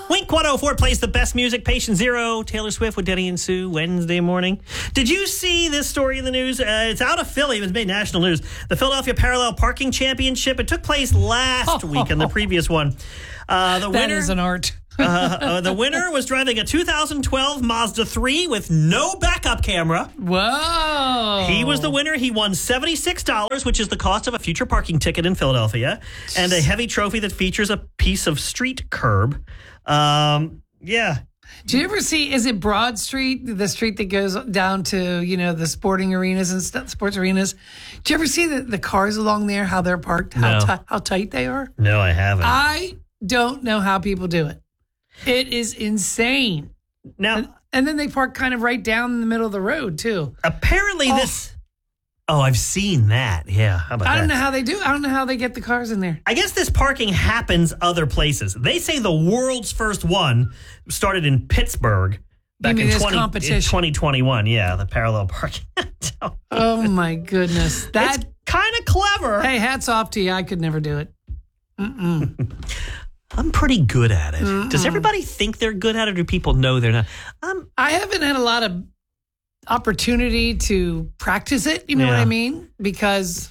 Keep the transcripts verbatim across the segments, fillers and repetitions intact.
Wink one oh four plays the best music. Patient Zero, Taylor Swift with Denny and Sue, Wednesday morning. Did you see this story in the news? Uh, it's out of Philly. It was made national news. The Philadelphia Parallel Parking Championship. It took place last week in the previous one. Uh, the that winner, is an art. uh, uh, the winner was driving a two thousand twelve Mazda three with no backup camera. Whoa. He was the winner. He won seventy-six dollars, which is the cost of a future parking ticket in Philadelphia, and a heavy trophy that features a piece of street curb. Um, yeah. Do you ever see, is it Broad Street, the street that goes down to, you know, the sporting arenas and stuff, sports arenas? Do you ever see the, the cars along there, how they're parked, how, No. ti- how tight they are? No, I haven't. I don't know how people do it. It is insane. now, And, and then they park kind of right down in the middle of the road, too. apparently Oh. this... Oh, I've seen that. Yeah, how about I don't that? know how they do. I don't know how they get the cars in there. I guess this parking happens other places. They say the world's first one started in Pittsburgh back mean in, this 20, in competition? twenty twenty-one. Yeah, the parallel parking. Oh, my goodness. That, It's kind of clever. hey, hats off to you. I could never do it. Mm-mm. I'm pretty good at it. Mm-mm. Does everybody think they're good at it, or do people know they're not? Um, I haven't had a lot of opportunity to practice it, you know Yeah. what I mean? Because,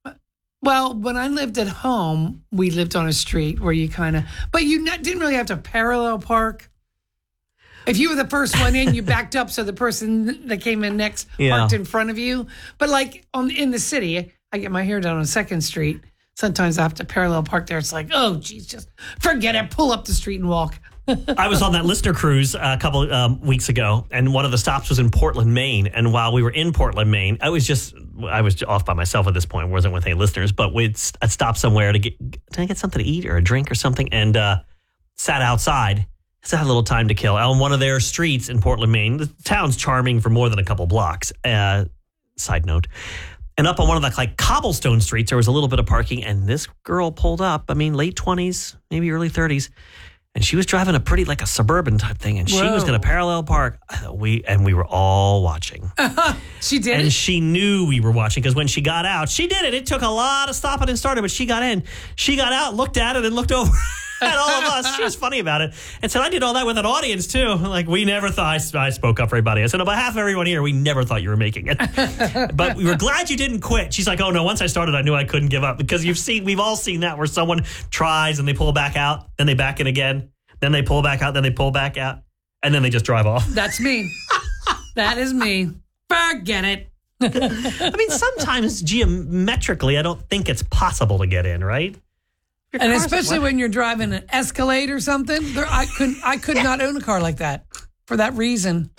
well, when I lived at home, we lived on a street where you kind of, but you not, didn't really have to parallel park. If you were the first one in, you backed up so the person that came in next Yeah. parked in front of you. But like on in the city, I get my hair done on second Street. Sometimes I have to parallel park there. It's like, oh, geez, just forget it. Pull up the street and walk. I was on that listener cruise a couple um, weeks ago, and one of the stops was in Portland, Maine. And while we were in Portland, Maine, I was just I was off by myself at this point. Wasn't with any listeners, but we'd I stopped somewhere to get to get something to eat or a drink or something, and uh, sat outside. So I had a little time to kill on one of their streets in Portland, Maine. The town's charming for more than a couple blocks. Uh, side note. And up on one of the like cobblestone streets, there was a little bit of parking, and this girl pulled up. I mean, late twenties, maybe early thirties. And she was driving a pretty, like a suburban type thing, and she Whoa. was going to parallel park. We And we were all watching. She did And it? she knew we were watching, because when she got out, she did it. It took a lot of stopping and starting, but she got in. She got out, looked at it, and looked over at all of us. She was funny about it. And said, I did all that with an audience, too. Like, we never thought, I, I spoke up for everybody. I said, on behalf of everyone here, we never thought you were making it. But we were glad you didn't quit. She's like, oh, no, once I started, I knew I couldn't give up. Because you've seen, we've all seen that where someone tries and they pull back out, then they back in again. Then they pull back out, then they pull back out, and then they just drive off. That's me. That is me. Forget it. I mean, sometimes geometrically, I don't think it's possible to get in, right? Your And car's- especially when you're driving an Escalade or something, there, I could I could not own a car like that for that reason.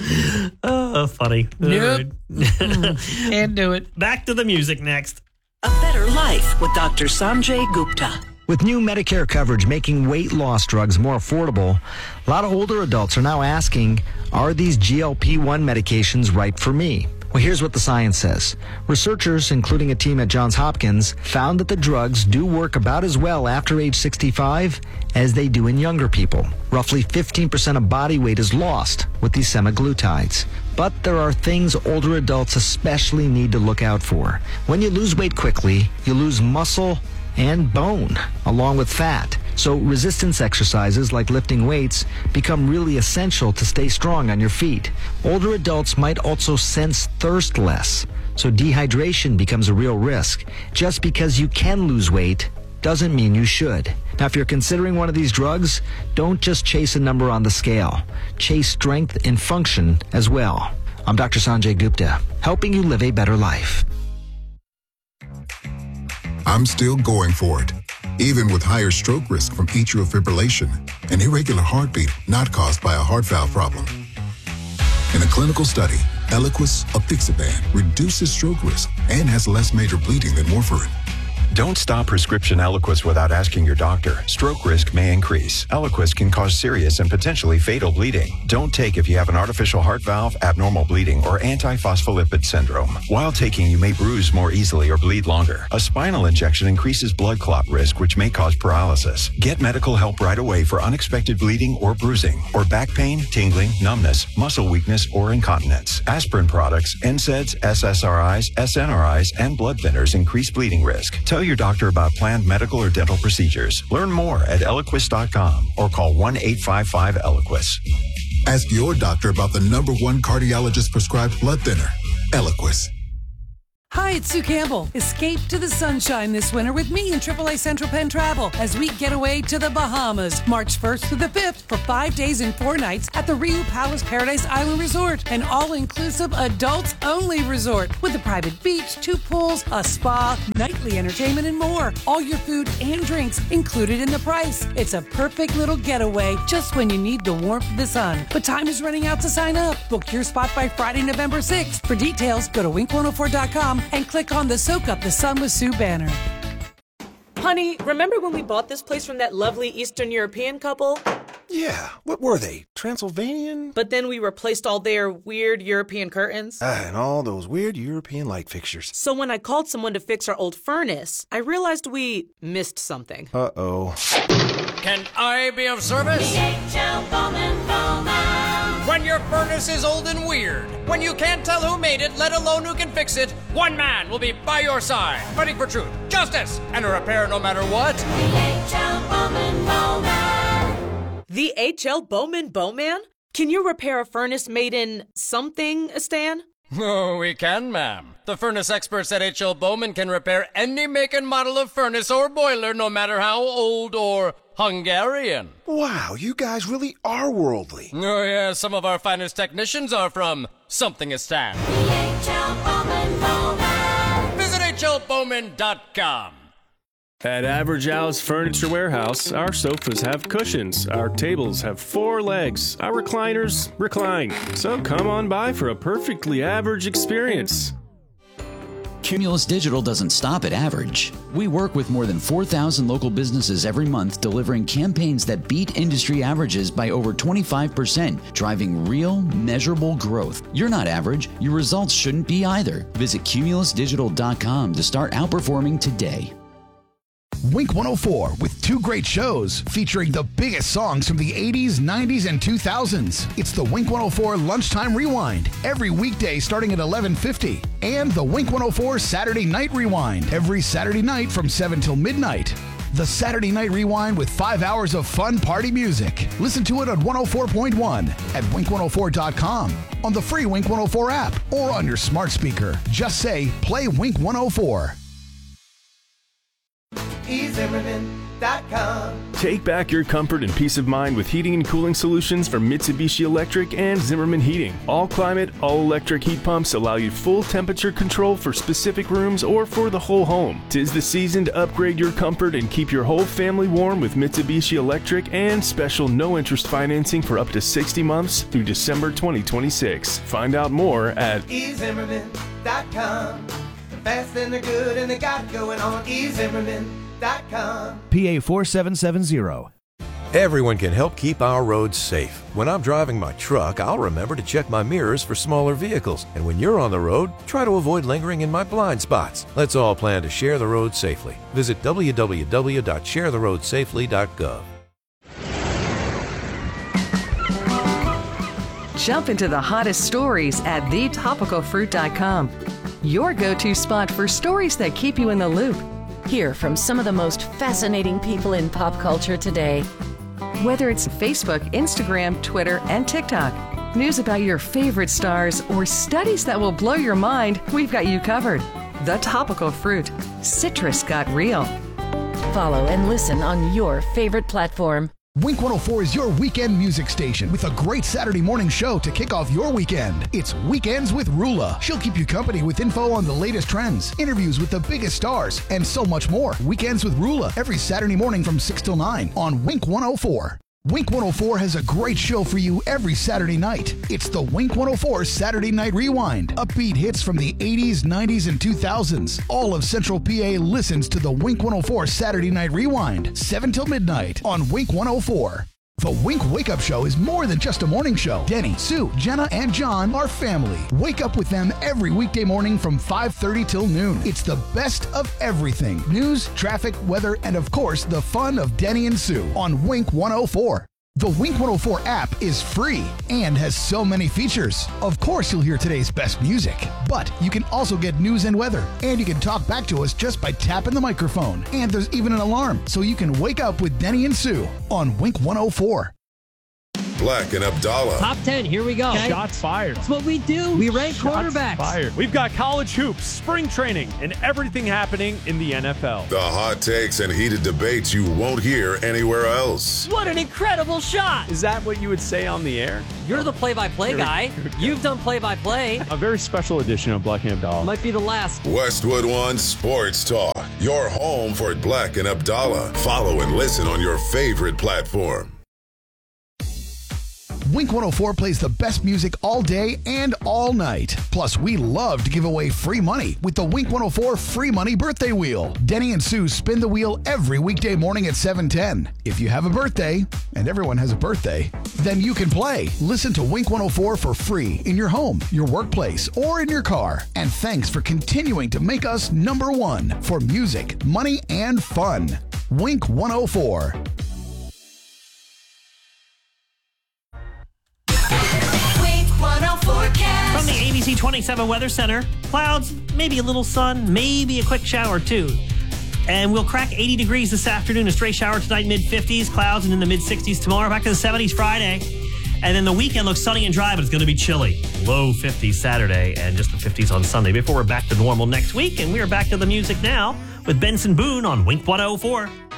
Oh, funny. Nope. All right. Can't do it. Back to the music next. A Better Life with Doctor Sanjay Gupta. With new Medicare coverage making weight loss drugs more affordable, a lot of older adults are now asking, are these G L P one medications right for me? Well, here's what the science says. Researchers, including a team at Johns Hopkins, found that the drugs do work about as well after age sixty-five as they do in younger people. Roughly fifteen percent of body weight is lost with these semaglutides. But there are things older adults especially need to look out for. When you lose weight quickly, you lose muscle and bone, along with fat. So resistance exercises like lifting weights become really essential to stay strong on your feet. Older adults might also sense thirst less, so dehydration becomes a real risk. Just because you can lose weight doesn't mean you should. Now, if you're considering one of these drugs, don't just chase a number on the scale. Chase strength and function as well. I'm Doctor Sanjay Gupta, helping you live a better life. I'm still going for it, even with higher stroke risk from atrial fibrillation, an irregular heartbeat not caused by a heart valve problem. In a clinical study, Eliquis apixaban reduces stroke risk and has less major bleeding than warfarin. Don't stop prescription Eliquis without asking your doctor. Stroke risk may increase. Eliquis can cause serious and potentially fatal bleeding. Don't take if you have an artificial heart valve, abnormal bleeding, or antiphospholipid syndrome. While taking, you may bruise more easily or bleed longer. A spinal injection increases blood clot risk, which may cause paralysis. Get medical help right away for unexpected bleeding or bruising, or back pain, tingling, numbness, muscle weakness, or incontinence. Aspirin products, N SAIDs, S S R Is, S N R Is, and blood thinners increase bleeding risk. Tell Tell your doctor about planned medical or dental procedures. Learn more at Eliquis dot com or call one eight five five Eliquis. Ask your doctor about the number one cardiologist prescribed blood thinner, Eliquis. Hi, it's Sue Campbell. Escape to the sunshine this winter with me and triple A Central Penn Travel as we get away to the Bahamas, March first through the fifth for five days and four nights at the Rio Palace Paradise Island Resort, an all-inclusive adults-only resort with a private beach, two pools, a spa, nightly entertainment, and more. All your food and drinks included in the price. It's a perfect little getaway just when you need the warmth of the sun. But time is running out to sign up. Book your spot by Friday, November sixth. For details, go to wink one oh four dot com and click on the Soak Up the Sun with Sue banner. Honey, remember when we bought this place from that lovely Eastern European couple? Yeah, what were they? Transylvanian? But then we replaced all their weird European curtains. Ah, and all those weird European light fixtures. So when I called someone to fix our old furnace, I realized we missed something. Uh-oh. Can I be of service? D H L Bowman Bowman. When your furnace is old and weird, when you can't tell who made it, let alone who can fix it, one man will be by your side, fighting for truth, justice, and a repair no matter what. D H L Bowman Bowman. The H L Bowman Bowman? Can you repair a furnace made in something, Stan? Oh, we can, ma'am. The furnace experts at H L Bowman can repair any make and model of furnace or boiler, no matter how old or Hungarian. Wow, you guys really are worldly. Oh, yeah, some of our finest technicians are from something-istan. D H L Bowman Bowman. Visit H L Bowman dot com. At Average Al's Furniture Warehouse, our sofas have cushions, our tables have four legs, our recliners recline. So come on by for a perfectly average experience. Cumulus Digital doesn't stop at average. We work with more than four thousand local businesses every month, delivering campaigns that beat industry averages by over twenty-five percent, driving real, measurable growth. You're not average. Your results shouldn't be either. Visit Cumulus Digital dot com to start outperforming today. Wink one oh four with two great shows featuring the biggest songs from the eighties, nineties, and two thousands. It's the Wink one oh four Lunchtime Rewind every weekday starting at eleven fifty, and the Wink one oh four Saturday Night Rewind every Saturday night from seven till midnight. The Saturday Night Rewind with five hours of fun party music. Listen to it at one oh four point one, at wink one oh four dot com, on the free Wink one oh four app, or on your smart speaker. Just say, play Wink one oh four. e zimmerman dot com. Take back your comfort and peace of mind with heating and cooling solutions from Mitsubishi Electric and Zimmerman Heating. All climate, all electric heat pumps allow you full temperature control for specific rooms or for the whole home. 'Tis the season to upgrade your comfort and keep your whole family warm with Mitsubishi Electric and special no-interest financing for up to sixty months through December twenty twenty-six. Find out more at e zimmerman dot com. The fast and the good and they got it going on. e zimmerman dot com. P A four seven seven zero. Everyone can help keep our roads safe. When I'm driving my truck, I'll remember to check my mirrors for smaller vehicles. And when you're on the road, try to avoid lingering in my blind spots. Let's all plan to share the road safely. Visit w w w dot share the road safely dot gov. Jump into the hottest stories at the topical fruit dot com. Your go-to spot for stories that keep you in the loop. Hear from some of the most fascinating people in pop culture today. Whether it's Facebook, Instagram, Twitter, and TikTok, news about your favorite stars, or studies that will blow your mind, we've got you covered. The Topical Fruit. Citrus got real. Follow and listen on your favorite platform. Wink one oh four is your weekend music station with a great Saturday morning show to kick off your weekend. It's Weekends with Rula. She'll keep you company with info on the latest trends, interviews with the biggest stars, and so much more. Weekends with Rula every Saturday morning from six till nine on Wink one oh four. Wink one oh four has a great show for you every Saturday night. It's the Wink one oh four Saturday Night Rewind. Upbeat hits from the eighties, nineties, and two thousands. All of Central P A listens to the Wink one oh four Saturday Night Rewind, seven till midnight on Wink one oh four. The Wink Wake Up Show is more than just a morning show. Denny, Sue, Jenna, and John are family. Wake up with them every weekday morning from five thirty till noon. It's the best of everything. News, traffic, weather, and of course, the fun of Denny and Sue on Wink one oh four. The Wink one oh four app is free and has so many features. Of course, you'll hear today's best music, but you can also get news and weather, and you can talk back to us just by tapping the microphone. And there's even an alarm, so you can wake up with Denny and Sue on Wink one oh four. Black and Abdallah. Top ten, here we go. Okay. Shots fired. That's what we do. We rank Shots quarterbacks. Fired. We've got college hoops, spring training, and everything happening in the N F L. The hot takes and heated debates you won't hear anywhere else. What an incredible shot. Is that what you would say on the air? You're the play-by-play guy. You've done play-by-play. A very special edition of Black and Abdallah. Might be the last. Westwood One Sports Talk. Your home for Black and Abdallah. Follow and listen on your favorite platform. Wink one oh four plays the best music all day and all night. Plus, we love to give away free money with the Wink one oh four Free Money Birthday Wheel. Denny and Sue spin the wheel every weekday morning at seven ten. If you have a birthday, and everyone has a birthday, then you can play. Listen to Wink one oh four for free in your home, your workplace, or in your car. And thanks for continuing to make us number one for music, money, and fun. Wink one oh four. From the A B C twenty-seven Weather Center, clouds, maybe a little sun, maybe a quick shower too. And we'll crack eighty degrees this afternoon. A stray shower tonight, mid fifties, clouds and in the mid sixties tomorrow. Back to the seventies Friday. And then the weekend looks sunny and dry, but it's going to be chilly. Low fifties Saturday and just the fifties on Sunday before we're back to normal next week. And we're back to the music now with Benson Boone on Wink one oh four.